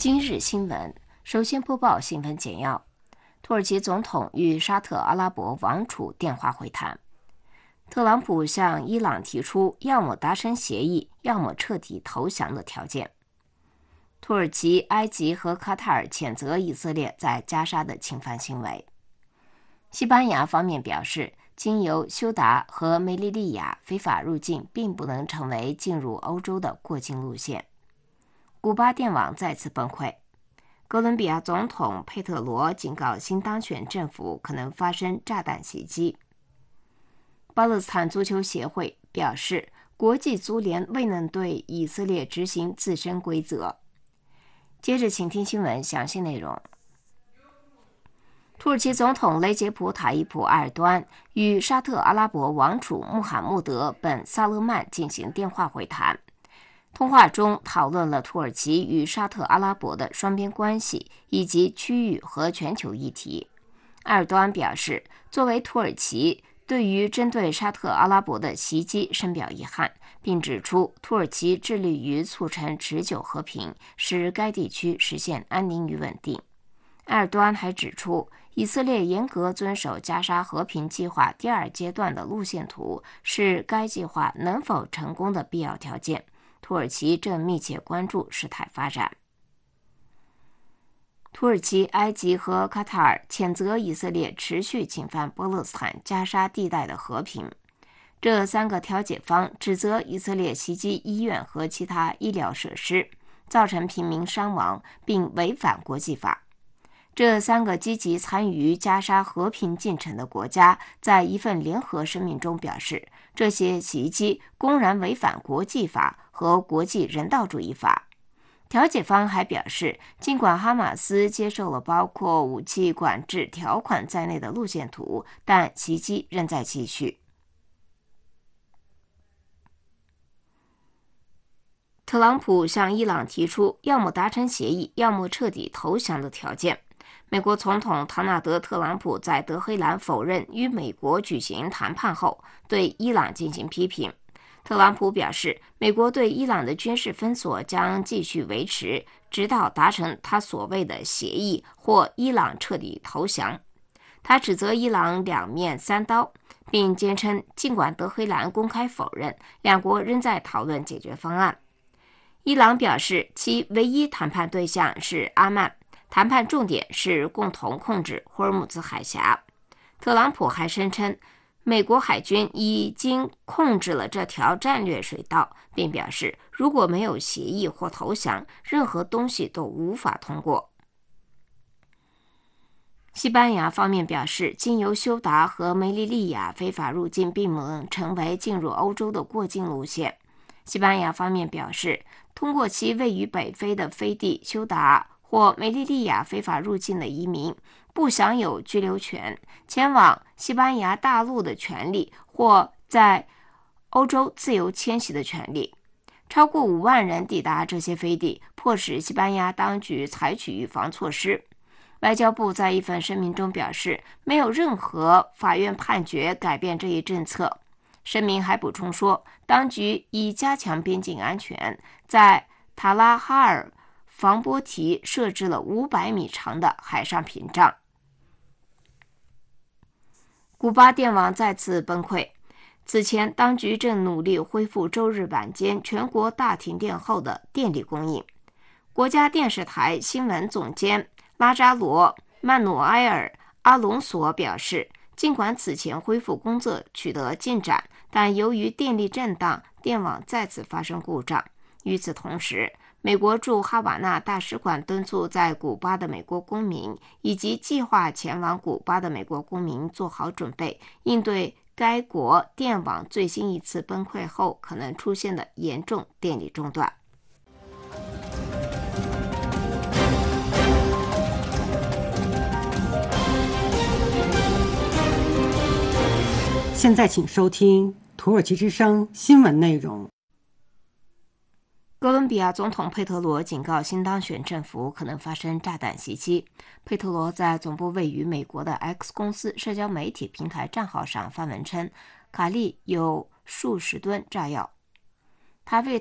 今日新闻，首先播报新闻简要。土耳其总统与沙特阿拉伯王储电话会谈。特朗普向伊朗提出要么达成协议，要么彻底投降的条件。土耳其、埃及和卡塔尔谴责以色列在加沙的侵犯行为。西班牙方面表示，经由休达和梅利利亚非法入境并不能成为进入欧洲的过境路线。古巴电网再次崩溃。哥伦比亚总统佩特罗警告新当选政府可能发生炸弹袭击。巴勒斯坦足球协会表示，国际足联未能对以色列执行自身规则。接着请听新闻详细内容。土耳其总统雷杰普·塔伊普·埃尔多安与沙特阿拉伯王储穆罕默德·本·萨勒曼进行电话会谈。通话中讨论了土耳其与沙特阿拉伯的双边关系以及区域和全球议题。埃尔多安表示，作为土耳其，对于针对沙特阿拉伯的袭击深表遗憾，并指出土耳其致力于促成持久和平，使该地区实现安宁与稳定。埃尔多安还指出，以色列严格遵守加沙和平计划第二阶段的路线图是该计划能否成功的必要条件。土耳其正密切关注事态发展。土耳其、埃及和卡塔尔谴责以色列持续侵犯巴勒斯坦加沙地带的和平。这三个调解方指责以色列袭击医院和其他医疗设施，造成平民伤亡，并违反国际法。这三个积极参与加沙和平进程的国家在一份联合声明中表示，这些袭击公然违反国际法和国际人道主义法。调解方还表示，尽管哈马斯接受了包括武器管制条款在内的路线图，但袭击仍在继续。特朗普向伊朗提出要么达成协议，要么彻底投降的条件。美国总统唐纳德·特朗普在德黑兰否认与美国举行谈判后，对伊朗进行批评。特朗普表示，美国对伊朗的军事封锁将继续维持，直到达成他所谓的协议或伊朗彻底投降。他指责伊朗两面三刀，并坚称尽管德黑兰公开否认，两国仍在讨论解决方案。伊朗表示，其唯一谈判对象是阿曼，谈判重点是共同控制霍尔木兹海峡。特朗普还声称，美国海军已经控制了这条战略水道，并表示，如果没有协议或投降，任何东西都无法通过。西班牙方面表示，经由休达和梅利利亚非法入境并不能成为进入欧洲的过境路线。西班牙方面表示，通过其位于北非的飞地休达或梅利利亚非法入境的移民不享有居留权、前往西班牙大陆的权利或在欧洲自由迁徙的权利。超过5万人抵达这些飞地，迫使西班牙当局采取预防措施。外交部在一份声明中表示，没有任何法院判决改变这一政策。声明还补充说，当局已加强边境安全，在塔拉哈尔防波堤设置了500米长的海上屏障。古巴电网再次崩溃。此前，当局正努力恢复周日晚间全国大停电后的电力供应。国家电视台新闻总监拉扎罗·曼努埃尔·阿隆索表示，尽管此前恢复工作取得进展，但由于电力震荡，电网再次发生故障。与此同时，美国驻哈瓦那大使馆敦促在古巴的美国公民以及计划前往古巴的美国公民做好准备，应对该国电网最新一次崩溃后可能出现的严重电力中断。 现在请收听土耳其之声新闻内容。 哥伦比亚总统佩特罗警告新当选政府可能发生炸弹袭击。佩特罗在总部位于美国的 X 公司社交媒体平台账号上发文称，卡利有数十吨炸药。他为